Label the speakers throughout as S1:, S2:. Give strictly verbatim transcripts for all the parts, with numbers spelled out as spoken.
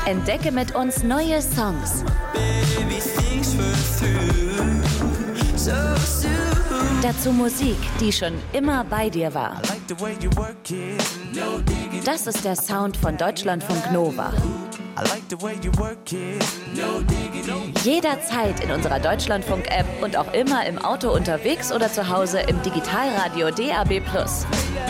S1: Entdecke mit uns neue Songs. Dazu Musik, die schon immer bei dir war. Das ist der Sound von Deutschlandfunk Nova. Jederzeit in unserer Deutschlandfunk-App und auch immer im Auto unterwegs oder zu Hause im Digitalradio D A B plus.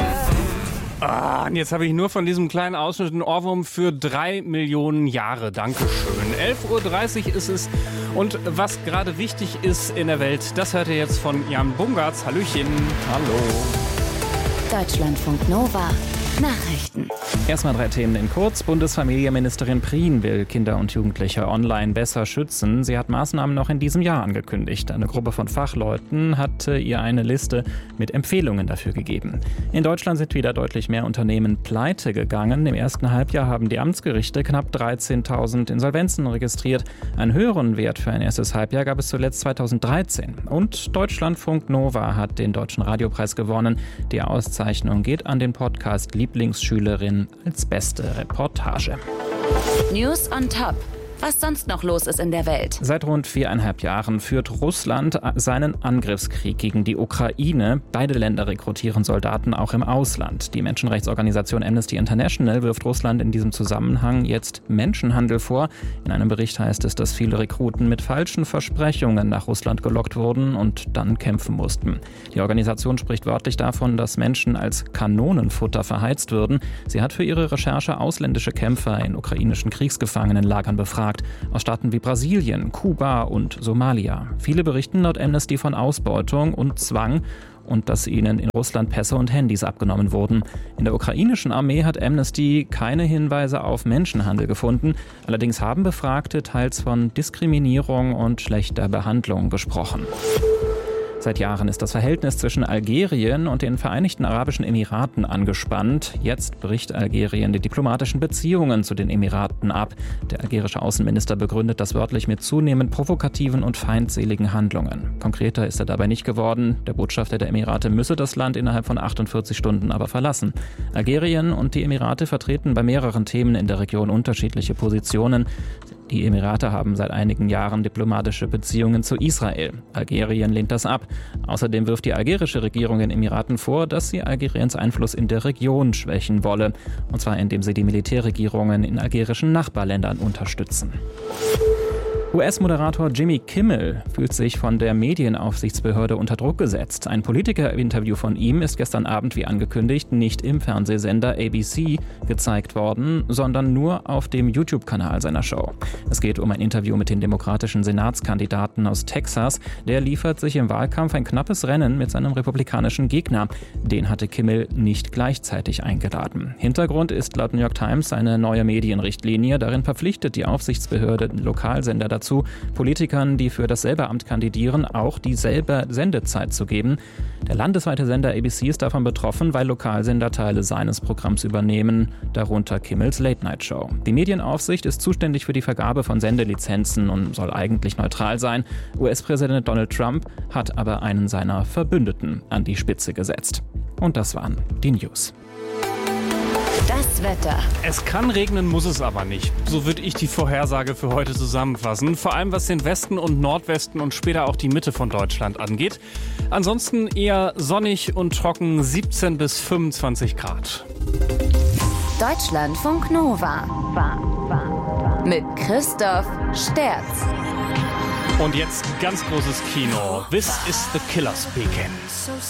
S2: Ah, und jetzt habe ich nur von diesem kleinen Ausschnitt einen Ohrwurm für drei Millionen Jahre. Dankeschön. elf Uhr dreißig ist es. Und was gerade wichtig ist in der Welt, das hört ihr jetzt von Jan Bungartz. Hallöchen.
S3: Hallo.
S1: Deutschlandfunk Nova. Nachrichten.
S3: Erstmal drei Themen in kurz. Bundesfamilienministerin Prien will Kinder und Jugendliche online besser schützen. Sie hat Maßnahmen noch in diesem Jahr angekündigt. Eine Gruppe von Fachleuten hatte ihr eine Liste mit Empfehlungen dafür gegeben. In Deutschland sind wieder deutlich mehr Unternehmen pleite gegangen. Im ersten Halbjahr haben die Amtsgerichte knapp dreizehntausend Insolvenzen registriert. Einen höheren Wert für ein erstes Halbjahr gab es zuletzt zweitausenddreizehn. Und Deutschlandfunk Nova hat den Deutschen Radiopreis gewonnen. Die Auszeichnung geht an den Podcast Lieblingsschülerin als beste Reportage.
S1: News on Top. Was sonst noch los ist in der Welt.
S3: Seit rund viereinhalb Jahren führt Russland seinen Angriffskrieg gegen die Ukraine. Beide Länder rekrutieren Soldaten auch im Ausland. Die Menschenrechtsorganisation Amnesty International wirft Russland in diesem Zusammenhang jetzt Menschenhandel vor. In einem Bericht heißt es, dass viele Rekruten mit falschen Versprechungen nach Russland gelockt wurden und dann kämpfen mussten. Die Organisation spricht wörtlich davon, dass Menschen als Kanonenfutter verheizt würden. Sie hat für ihre Recherche ausländische Kämpfer in ukrainischen Kriegsgefangenenlagern befragt. Aus Staaten wie Brasilien, Kuba und Somalia. Viele berichten laut Amnesty von Ausbeutung und Zwang und dass ihnen in Russland Pässe und Handys abgenommen wurden. In der ukrainischen Armee hat Amnesty keine Hinweise auf Menschenhandel gefunden. Allerdings haben Befragte teils von Diskriminierung und schlechter Behandlung gesprochen. Seit Jahren ist das Verhältnis zwischen Algerien und den Vereinigten Arabischen Emiraten angespannt. Jetzt bricht Algerien die diplomatischen Beziehungen zu den Emiraten ab. Der algerische Außenminister begründet das wörtlich mit zunehmend provokativen und feindseligen Handlungen. Konkreter ist er dabei nicht geworden. Der Botschafter der Emirate müsse das Land innerhalb von achtundvierzig Stunden aber verlassen. Algerien und die Emirate vertreten bei mehreren Themen in der Region unterschiedliche Positionen. Die Emirate haben seit einigen Jahren diplomatische Beziehungen zu Israel. Algerien lehnt das ab. Außerdem wirft die algerische Regierung den Emiraten vor, dass sie Algeriens Einfluss in der Region schwächen wolle. Und zwar indem sie die Militärregierungen in algerischen Nachbarländern unterstützen. U S-Moderator Jimmy Kimmel fühlt sich von der Medienaufsichtsbehörde unter Druck gesetzt. Ein Politiker-Interview von ihm ist gestern Abend, wie angekündigt, nicht im Fernsehsender A B C gezeigt worden, sondern nur auf dem YouTube-Kanal seiner Show. Es geht um ein Interview mit dem demokratischen Senatskandidaten aus Texas. Der liefert sich im Wahlkampf ein knappes Rennen mit seinem republikanischen Gegner. Den hatte Kimmel nicht gleichzeitig eingeladen. Hintergrund ist laut New York Times eine neue Medienrichtlinie. Darin verpflichtet die Aufsichtsbehörde Lokalsender dazu, Politikern, die für dasselbe Amt kandidieren, auch dieselbe Sendezeit zu geben. Der landesweite Sender A B C ist davon betroffen, weil Lokalsender Teile seines Programms übernehmen, darunter Kimmels Late-Night-Show. Die Medienaufsicht ist zuständig für die Vergabe von Sendelizenzen und soll eigentlich neutral sein. U S-Präsident Donald Trump hat aber einen seiner Verbündeten an die Spitze gesetzt. Und das waren die News.
S1: Das Wetter.
S2: Es kann regnen, muss es aber nicht. So würde ich die Vorhersage für heute zusammenfassen. Vor allem was den Westen und Nordwesten und später auch die Mitte von Deutschland angeht. Ansonsten eher sonnig und trocken, siebzehn bis fünfundzwanzig Grad.
S1: Deutschlandfunk Nova. Mit Christoph Sterz.
S2: Und jetzt ganz großes Kino. This is the Killer Speaking.